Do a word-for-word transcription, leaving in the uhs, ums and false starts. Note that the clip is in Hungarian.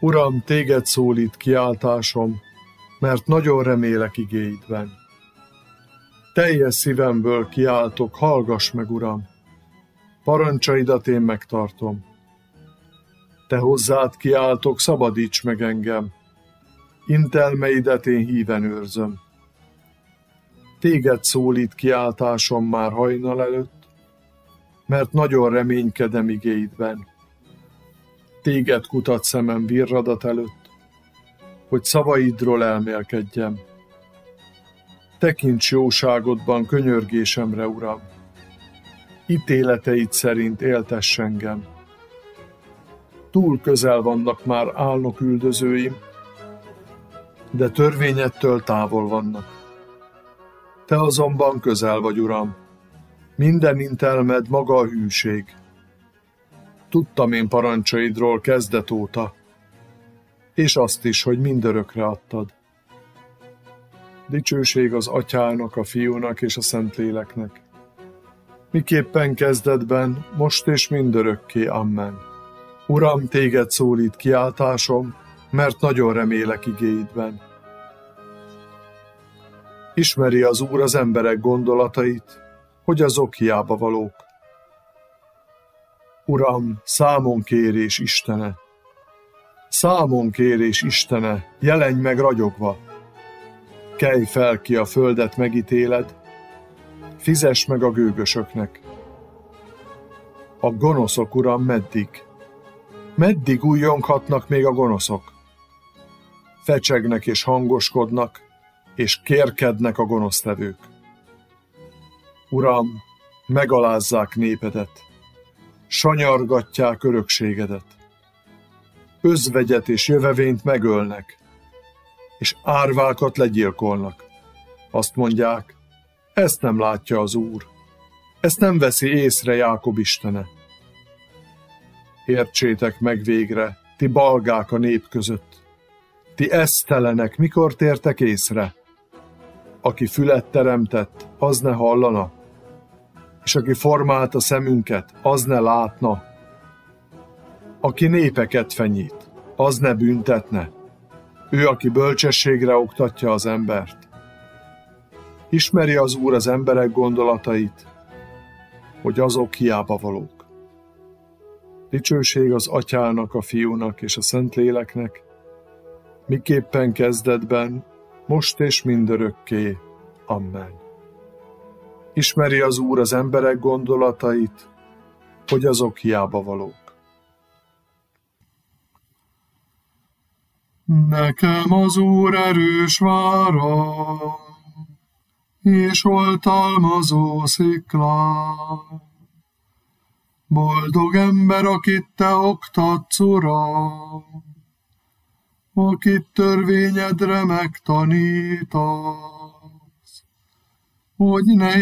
Uram, téged szólít kiáltásom, mert nagyon remélek igéidben. Teljes szívemből kiáltok, hallgass meg, Uram! Parancsaidat én megtartom. Te hozzád kiáltok, szabadíts meg engem. Intelmeidet én híven őrzöm. Téged szólít kiáltásom már hajnal előtt, mert nagyon reménykedem igéidben. Téged kutat szemem virradat előtt, hogy szavaidról elmélkedjem. Tekints jóságodban könyörgésemre, Uram! Ítéleteid szerint éltess engem. Túl közel vannak már álnok üldözőim, de törvényettől távol vannak. Te azonban közel vagy, Uram, minden intelmed maga a hűség. Tudtam én parancsaidról kezdet óta, és azt is, hogy mindörökre adtad. Dicsőség az Atyának, a Fiúnak és a Szentléleknek, miképpen kezdetben, most és mindörökké. Amen. Uram, téged szólít kiáltásom, mert nagyon remélek igéidben. Ismeri az Úr az emberek gondolatait, hogy azok hiába valók. Uram, számonkérés Istene! Számonkérés Istene, jelenj meg ragyogva! Kelj fel ki a földet megítéled, fizess meg a gőgösöknek. A gonoszok, Uram, meddig? Meddig újjonghatnak még a gonoszok? Fecsegnek és hangoskodnak, és kérkednek a gonosztevők. Uram, megalázzák népedet, sanyargatják örökségedet. Özvegyet és jövevényt megölnek, és árvákat legyilkolnak. Azt mondják, ezt nem látja az Úr, ezt nem veszi észre Jákob Istene. Értsétek meg végre, ti balgák a nép között, ti esztelenek, mikor tértek észre? Aki fület teremtett, az ne hallana, és aki formált a szemünket, az ne látna. Aki népeket fenyít, az ne büntetne. Ő, aki bölcsességre oktatja az embert. Ismeri az Úr az emberek gondolatait, hogy azok hiába valók. Dicsőség az Atyának, a Fiúnak és a Szentléleknek, miképpen kezdetben, most és mindörökké. Amen. Ismeri az Úr az emberek gondolatait, hogy azok hiába valók. Nekem az Úr erős vára, és oltalmazó szikla. Boldog ember, akit te oktatsz, Uram, akit törvényedre megtanítasz, hogy ne